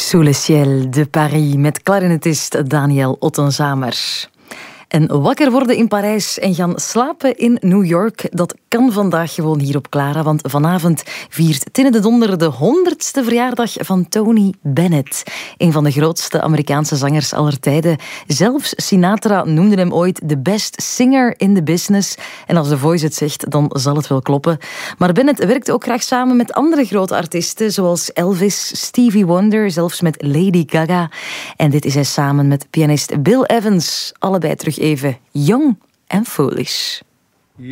Sous le ciel de Paris met clarinetist Daniel Ottenzamer. En wakker worden in Parijs en gaan slapen in New York, dat kan vandaag gewoon hier op Clara, want vanavond viert Tinne de Donder de 100ste verjaardag van Tony Bennett. Een van de grootste Amerikaanse zangers aller tijden. Zelfs Sinatra noemde hem ooit the best singer in the business. En als The Voice het zegt, dan zal het wel kloppen. Maar Bennett werkte ook graag samen met andere grote artiesten, zoals Elvis, Stevie Wonder, zelfs met Lady Gaga. En dit is hij samen met pianist Bill Evans, allebei terug even Young and Foolish.